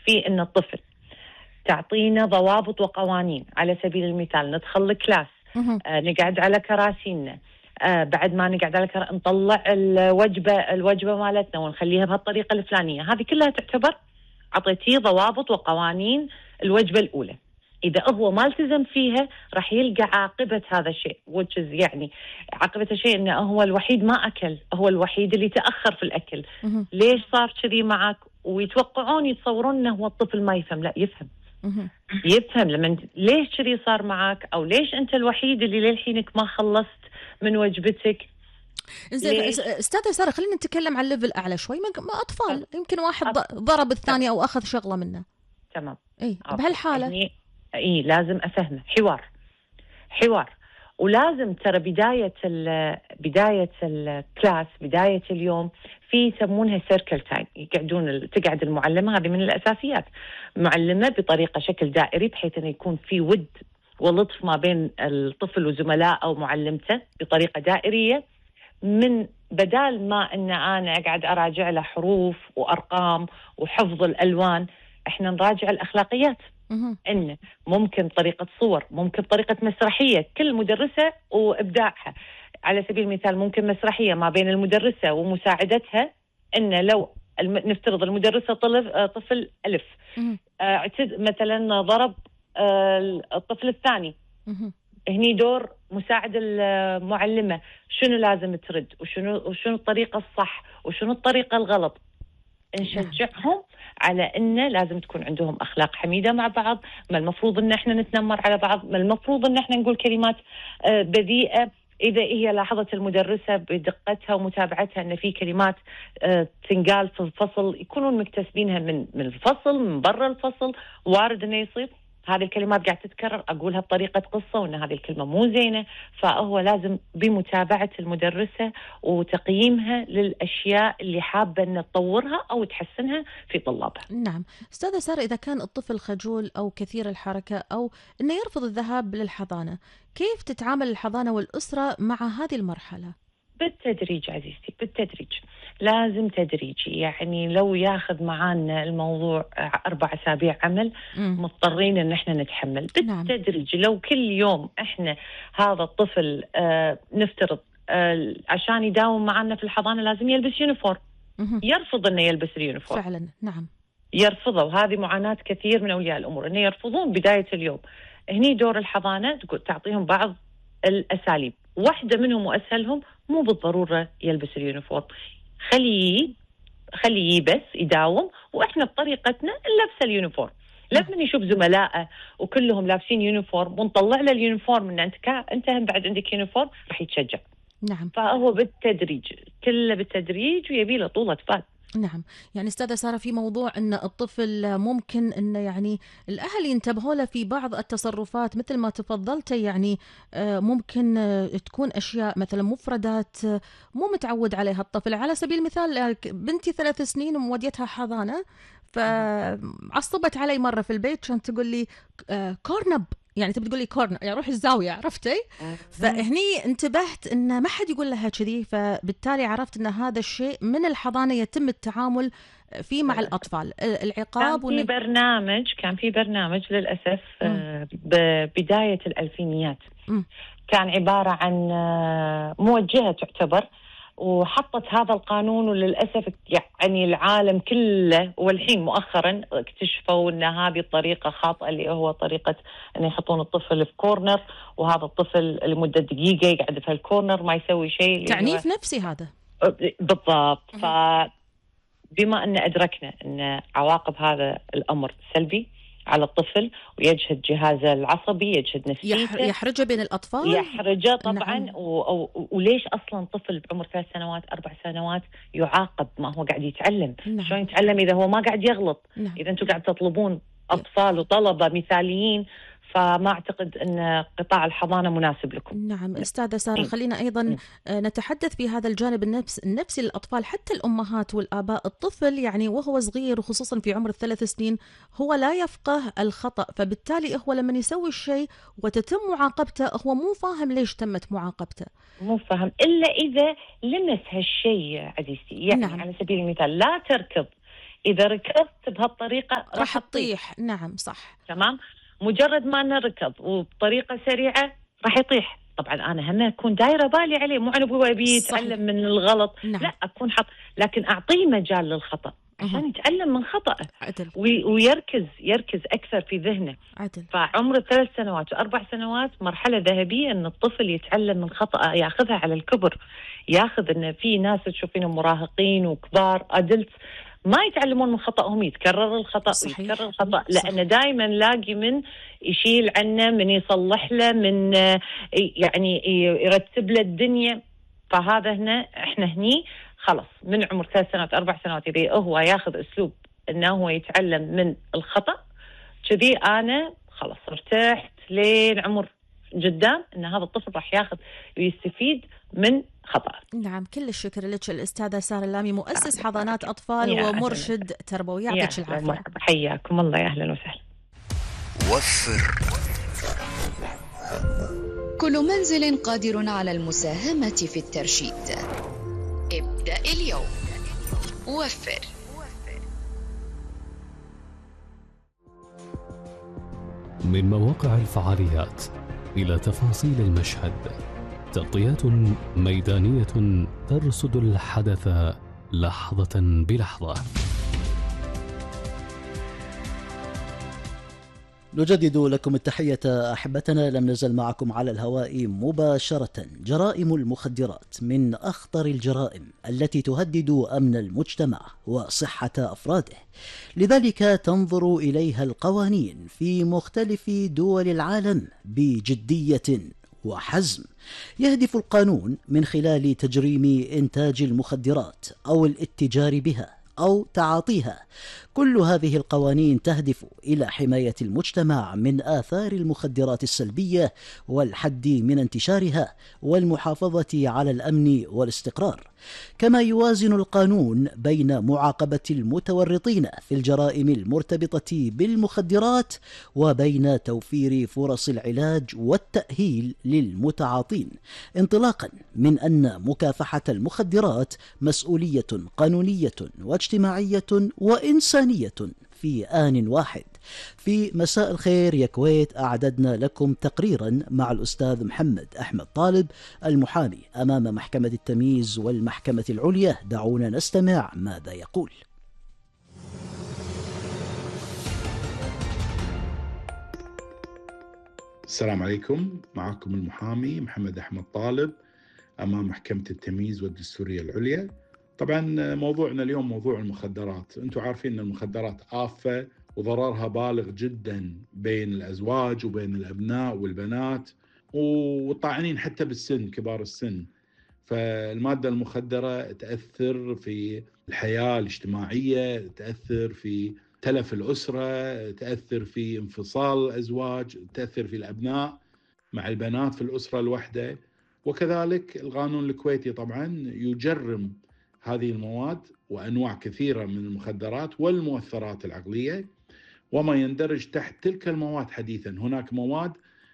في أن الطفل تعطينا ضوابط وقوانين. على سبيل المثال ندخل الكلاس، نقعد على كراسينا، بعد ما نقعد على نطلع الوجبة مالتنا ونخليها بهالطريقة الفلانية. هذه كلها تعتبر عطيتيه ضوابط وقوانين الوجبة الأولى. إذا هو ما التزم فيها راح يلقى عاقبة هذا الشيء، يعني عاقبة الشيء إنه هو الوحيد ما أكل، هو الوحيد اللي تأخر في الأكل. ليش صار كذي معك؟ ويتوقعون يتصورون إنه هو الطفل ما يفهم. لا، يفهم. يفهم لما ليش كذي صار معك، أو ليش أنت الوحيد اللي للحينك ما خلصت من وجبتك. زين استاذة سارة، خلينا نتكلم عن ليفل أعلى شوي. ما أطفال يمكن واحد ضرب الثاني أو أخذ شغلة منه. تمام. بهالحالة لازم أفهمه حوار. ولازم ترى بداية الكلاس، بداية اليوم، في يسمونها سيركل تايم. تقعد المعلمة، هذه من الأساسيات، معلمة بطريقة شكل دائري بحيث أنه يكون في ود ولطف ما بين الطفل وزملاء أو معلمته بطريقة دائرية، من بدال ما أن أنا أقعد أراجع له حروف وأرقام وحفظ الألوان، إحنا نراجع الأخلاقيات. إن ممكن طريقة صور، ممكن طريقة مسرحية، كل مدرسة وإبداعها. على سبيل المثال ممكن مسرحية ما بين المدرسة ومساعدتها، إن لو نفترض المدرسة طفل ألف، مثلا ضرب الطفل الثاني، هني دور مساعد المعلمة، شنو لازم ترد، وشنو الطريقة الصح وشنو الطريقة الغلط. نشجعهم على إنه لازم تكون عندهم أخلاق حميدة مع بعض. ما المفروض إن إحنا نتنمر على بعض، ما المفروض إن إحنا نقول كلمات بذيئة. إذا هي لاحظت المدرسة بدقتها ومتابعتها أن في كلمات تنقال في الفصل، يكونون مكتسبينها من الفصل، من برا الفصل، وارد إنه يصير هذه الكلمات قاعدة تتكرر، أقولها بطريقة قصة وأن هذه الكلمة مو زينة. فهو لازم بمتابعة المدرسة وتقييمها للأشياء اللي حابة أن تطورها أو تحسنها في طلابها. نعم. أستاذة سارة، إذا كان الطفل خجول أو كثير الحركة أو أنه يرفض الذهاب للحضانة، كيف تتعامل الحضانة والأسرة مع هذه المرحلة؟ بالتدريج عزيزتي، بالتدريج، لازم تدريجي. يعني لو ياخذ معانا الموضوع 4 أسابيع عمل، مضطرين ان احنا نتحمل بالتدريج. لو كل يوم احنا هذا الطفل نفترض عشان يداوم معانا في الحضانة لازم يلبس يونيفورم، يرفض انه يلبس اليونيفورم فعلا. نعم، يرفضه. وهذه معاناة كثير من أولياء الأمور انه يرفضون بداية اليوم. هني دور الحضانة تعطيهم بعض الأساليب، واحدة منهم وأسهلهم، مو بالضرورة يلبس اليونيفورم، خليه بس يداوم، وإحنا بطريقتنا نلبس اليونيفورم. لما يشوف زملائه وكلهم لابسين يونيفورم ونطلع له اليونيفورم إن أنت هم بعد عندك يونيفورم، راح يتشجع. نعم. فهو بالتدريج، كله بالتدريج، ويبي له طولة بال. نعم. يعني استاذة سارة، في موضوع أن الطفل ممكن أن يعني الأهل ينتبهوا له في بعض التصرفات مثل ما تفضلت، يعني ممكن تكون أشياء مثلا مفردات مو متعود عليها الطفل. على سبيل المثال بنتي 3 سنين وموديتها حضانة، فعصبت علي مرة في البيت كانت تقول لي كورنب، يعني تبي تقول لي كورنر، يعني روح الزاوية، عرفتي؟ فهني انتبهت ان ما حد يقول لها كذي، فبالتالي عرفت ان هذا الشيء من الحضانة يتم التعامل فيه مع الأطفال. العقاب كان في برنامج للأسف ببداية الألفينيات، كان عبارة عن موجهة تعتبر، وحطت هذا القانون. وللأسف يعني العالم كله والحين مؤخرا اكتشفوا أن هذه الطريقة خاطئة، اللي هو طريقة أن يحطون الطفل في كورنر، وهذا الطفل لمدة دقيقة يقعد في الكورنر ما يسوي شيء. تعنيف نفسي هذا بالضبط. فبما أن أدركنا أن عواقب هذا الأمر سلبي على الطفل، ويجهد جهازه العصبي، يجهد نفسيته، يحرجه بين الأطفال، يحرجه طبعا. نعم. وليش أصلا طفل بعمر 3 سنوات 4 سنوات يعاقب؟ ما هو قاعد يتعلم. نعم. شلون يتعلم إذا هو ما قاعد يغلط؟ نعم. إذا أنتم قاعد تطلبون أطفال وطلبة مثاليين، فما أعتقد أن قطاع الحضانة مناسب لكم. نعم. أستاذة سارة، خلينا أيضا نتحدث في هذا الجانب النفسي للأطفال، حتى الأمهات والآباء. الطفل يعني وهو صغير وخصوصا في عمر 3 سنين هو لا يفقه الخطأ، فبالتالي هو لما يسوي الشيء وتتم معاقبته هو مو فاهم ليش تمت معاقبته، مو فاهم إلا إذا لمس هالشيء عزيزتي. يعني نعم. على سبيل المثال لا تركض إذا ركضت بهالطريقة راح تطيح. نعم صح. تمام. مجرد ما نركض وبطريقة سريعة راح يطيح. طبعا أنا هم أكون دايرة بالي عليه، مو أنا هو يبي يتعلم من الغلط. نعم. لا، أكون لكن أعطيه مجال للخطأ عشان يتعلم من خطأه. عدل. ويركز أكثر في ذهنه. عدل. فعمر 3 سنوات و4 سنوات مرحلة ذهبية أن الطفل يتعلم من خطأه، ياخذها على الكبر. ياخذ أن في ناس تشوفينهم مراهقين وكبار أدلت ما يتعلمون من خطأهم، يتكرر الخطأ. صحيح. ويتكرر الخطأ لأنه دائما لاقي من يشيل عنه، من يصلح له، من يعني يرتب له الدنيا. فهذا هنا احنا هني خلص من عمر 3 سنوات 4 سنوات إذا هو ياخذ أسلوب أنه هو يتعلم من الخطأ، كذي أنا خلص ارتحت لين عمر قدام أن هذا الطفل راح ياخذ ويستفيد من خطأ. نعم، كل الشكر لك الأستاذة سارة اللامي، مؤسس حضانات أطفال ومرشد تربوي. يعطيك العافية. حياكم الله، يا أهلا وسهلا. وفر. كل منزل قادر على المساهمة في الترشيد. ابدأ اليوم. وفر. من مواقع الفعاليات إلى تفاصيل المشهد، تغطيات ميدانية ترصد الحدث لحظة بلحظة. نجدد لكم التحية أحبتنا. لم نزل معكم على الهواء مباشرة. جرائم المخدرات من أخطر الجرائم التي تهدد أمن المجتمع وصحة أفراده، لذلك تنظر إليها القوانين في مختلف دول العالم بجدية وحزم. يهدف القانون من خلال تجريم إنتاج المخدرات أو الاتجار بها أو تعاطيها. كل هذه القوانين تهدف إلى حماية المجتمع من آثار المخدرات السلبية والحد من انتشارها والمحافظة على الأمن والاستقرار. كما يوازن القانون بين معاقبة المتورطين في الجرائم المرتبطة بالمخدرات وبين توفير فرص العلاج والتأهيل للمتعاطين، انطلاقا من أن مكافحة المخدرات مسؤولية قانونية واجتماعية وإنسانية في آن واحد. في مساء الخير يا كويت أعددنا لكم تقريرا مع الأستاذ محمد أحمد طالب المحامي أمام محكمة التمييز والمحكمة العليا. دعونا نستمع ماذا يقول. السلام عليكم، معكم المحامي محمد أحمد طالب أمام محكمة التمييز والدستورية العليا. طبعا موضوعنا اليوم موضوع المخدرات. أنتم عارفين أن المخدرات آفة وضررها بالغ جدا بين الأزواج وبين الأبناء والبنات والطاعنين حتى بالسن، كبار السن. فالمادة المخدرة تأثر في الحياة الاجتماعية، تأثر في تلف الأسرة، تأثر في انفصال الأزواج، تأثر في الأبناء مع البنات في الأسرة الواحدة. وكذلك القانون الكويتي طبعا يجرم هذه المواد وأنواع كثيرة من المخدرات والمؤثرات العقلية وما يندرج تحت تلك المواد. حديثا هناك مواد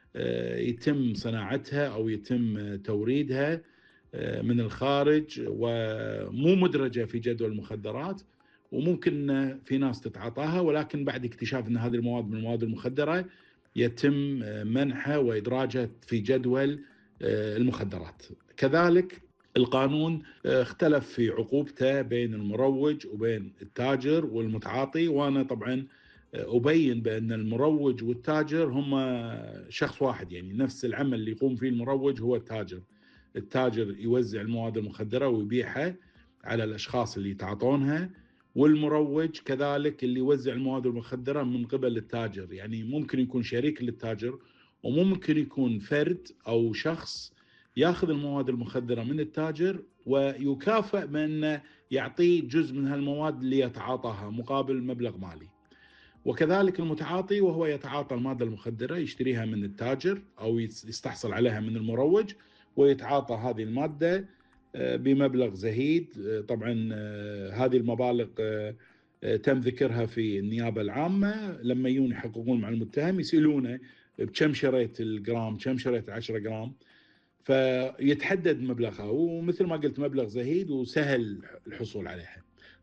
يتم صناعتها أو يتم توريدها من الخارج ومو مدرجة في جدول المخدرات، وممكن في ناس تتعاطاها، ولكن بعد اكتشاف أن هذه المواد من المواد المخدرة يتم منحها وإدراجها في جدول المخدرات. كذلك القانون اختلف في عقوبته بين المروج وبين التاجر والمتعاطي، وأنا طبعا أبين بأن المروج والتاجر هم شخص واحد، يعني نفس العمل اللي يقوم فيه المروج هو التاجر. التاجر يوزع المواد المخدرة ويبيعها على الأشخاص اللي يتعاطونها، والمروج كذلك اللي يوزع المواد المخدرة من قبل التاجر. يعني ممكن يكون شريك للتاجر وممكن يكون فرد أو شخص ياخذ المواد المخدرة من التاجر ويكافئ بأن يعطيه جزء من هالمواد اللي يتعاطاها مقابل مبلغ مالي. وكذلك المتعاطي وهو يتعاطى المادة المخدرة يشتريها من التاجر أو يستحصل عليها من المروج ويتعاطى هذه المادة بمبلغ زهيد. طبعا هذه المبالغ تم ذكرها في النيابة العامة. لما يجون يحققون مع المتهم يسألونه بكم شريت الجرام، كم شريت 10 جرام، فيتحدد مبلغها، ومثل ما قلت مبلغ زهيد وسهل الحصول عليها.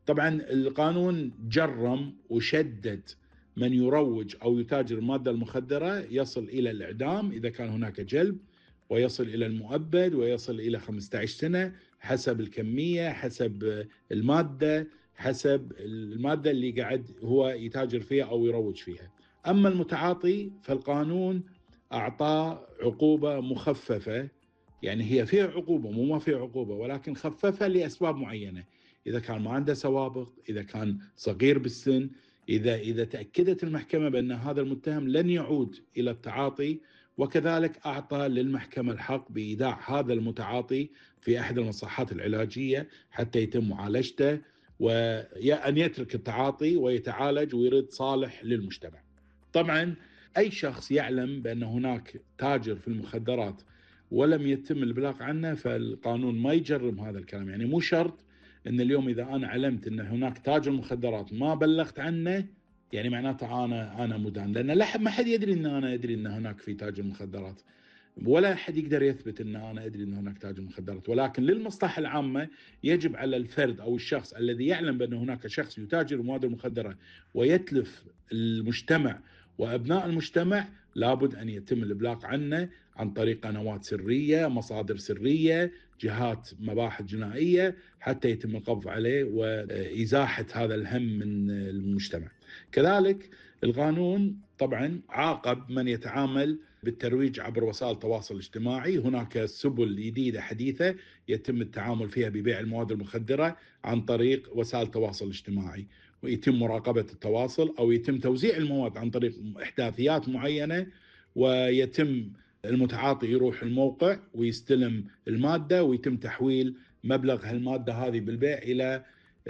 طبعا القانون جرم وشدد من يروج أو يتاجر المادة المخدرة، يصل إلى الإعدام إذا كان هناك جلب، ويصل إلى المؤبد، ويصل إلى 15 سنة حسب الكمية، حسب المادة، حسب المادة اللي قاعد هو يتاجر فيها أو يروج فيها. أما المتعاطي فالقانون أعطاه عقوبة مخففة، يعني هي فيها عقوبة مو ما فيها عقوبة، ولكن خففها لأسباب معينة. إذا كان ما عنده سوابق، إذا كان صغير بالسن، إذا تأكدت المحكمة بأن هذا المتهم لن يعود إلى التعاطي، وكذلك أعطى للمحكمة الحق بإيداع هذا المتعاطي في أحد المصحات العلاجية حتى يتم معالجته، وأن يترك التعاطي ويتعالج ويرد صالح للمجتمع. طبعا أي شخص يعلم بأن هناك تاجر في المخدرات ولم يتم الإبلاغ عنه، فالقانون ما يجرم هذا الكلام. يعني مو شرط أن اليوم إذا أنا علمت أن هناك تاجر مخدرات ما بلغت عنه يعني معناته أنا مدان، لأن ما حد يدري أن أنا أدري أن هناك في تاجر مخدرات، ولا أحد يقدر يثبت أن أنا أدري أن هناك تاجر مخدرات. ولكن للمصلحة العامة يجب على الفرد أو الشخص الذي يعلم بأن هناك شخص يتاجر المواد المخدرة ويتلف المجتمع وأبناء المجتمع، لابد أن يتم الإبلاغ عنه عن طريق قنوات سرية، مصادر سرية، جهات مباحث جنائية، حتى يتم القبض عليه وإزاحة هذا الهم من المجتمع. كذلك القانون طبعا عاقب من يتعامل بالترويج عبر وسائل التواصل الاجتماعي. هناك سبل جديدة حديثة يتم التعامل فيها ببيع المواد المخدرة عن طريق وسائل التواصل الاجتماعي، ويتم مراقبة التواصل، أو يتم توزيع المواد عن طريق إحداثيات معينة، ويتم المتعاطي يروح الموقع ويستلم المادة، ويتم تحويل مبلغ هالمادة هذه بالبيع إلى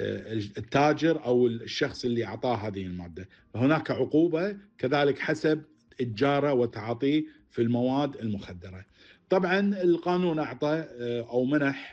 التاجر أو الشخص اللي أعطاه هذه المادة. هناك عقوبة كذلك حسب إتجاره وتعاطيه في المواد المخدرة. طبعا القانون أعطى أو منح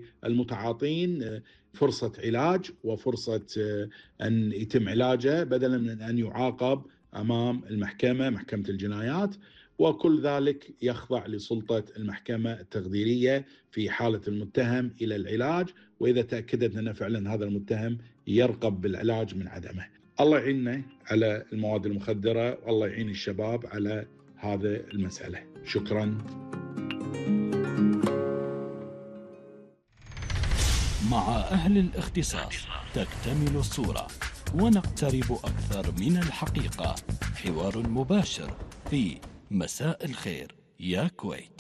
للمتعاطين فرصة علاج وفرصة أن يتم علاجه بدلا من أن يعاقب أمام المحكمة، محكمة الجنايات، وكل ذلك يخضع لسلطة المحكمة التقديرية في حالة المتهم إلى العلاج، وإذا تأكدت أن فعلا هذا المتهم يرغب بالعلاج من عدمه. الله يعيننا على المواد المخدرة، والله يعين الشباب على هذا المسألة. شكرا. مع أهل الاختصاص تكتمل الصورة ونقترب أكثر من الحقيقة. حوار مباشر في مساء الخير يا كويت.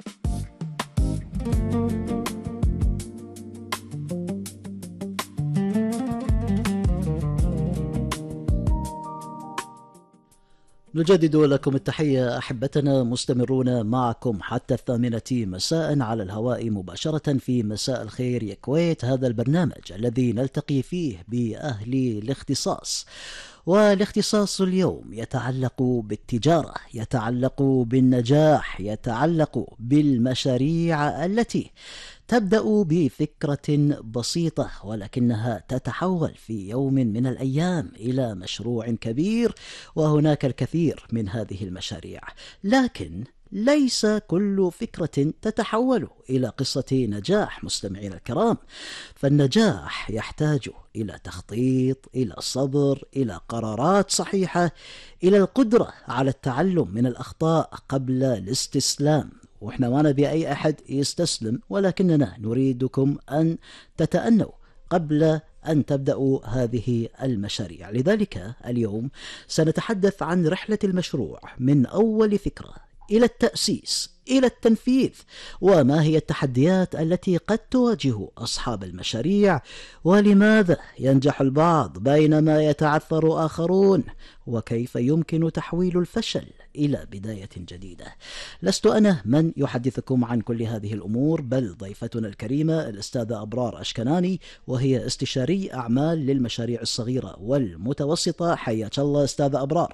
نجدد لكم التحية أحبتنا، مستمرون معكم حتى 8 مساء على الهواء مباشرة في مساء الخير يا كويت، هذا البرنامج الذي نلتقي فيه بأهل الاختصاص. والاختصاص اليوم يتعلق بالتجارة، يتعلق بالنجاح، يتعلق بالمشاريع التي تبدأ بفكرة بسيطة ولكنها تتحول في يوم من الأيام إلى مشروع كبير، وهناك الكثير من هذه المشاريع، لكن ليس كل فكرة تتحول إلى قصة نجاح مستمعين الكرام. فالنجاح يحتاج إلى تخطيط، إلى صبر، إلى قرارات صحيحة، إلى القدرة على التعلم من الأخطاء قبل الاستسلام. وإحنا ما نبي أي أحد يستسلم، ولكننا نريدكم أن تتأنوا قبل أن تبدأوا هذه المشاريع. لذلك اليوم سنتحدث عن رحلة المشروع من أول فكرة إلى التأسيس إلى التنفيذ، وما هي التحديات التي قد تواجه أصحاب المشاريع، ولماذا ينجح البعض بينما يتعثر آخرون، وكيف يمكن تحويل الفشل إلى بداية جديدة. لست أنا من يحدثكم عن كل هذه الأمور، بل ضيفتنا الكريمة الأستاذة أبرار أشكناني، وهي استشاري أعمال للمشاريع الصغيرة والمتوسطة. حياك الله أستاذة أبرار.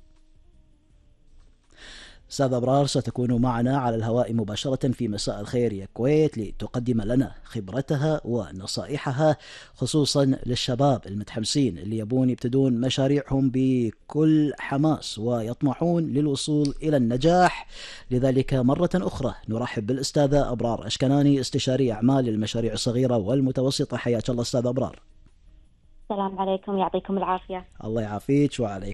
أستاذة أبرار ستكون معنا على الهواء مباشرة في مساء الخير يا كويت لتقدم لنا خبرتها ونصائحها، خصوصا للشباب المتحمسين اللي يبون يبتدون مشاريعهم بكل حماس ويطمحون للوصول إلى النجاح. لذلك مرة أخرى نرحب بالأستاذة أبرار أشكناني، استشاري أعمال المشاريع الصغيرة والمتوسطة. حياك الله أستاذة أبرار. السلام عليكم، يعطيكم العافية. الله يعافيك وعليك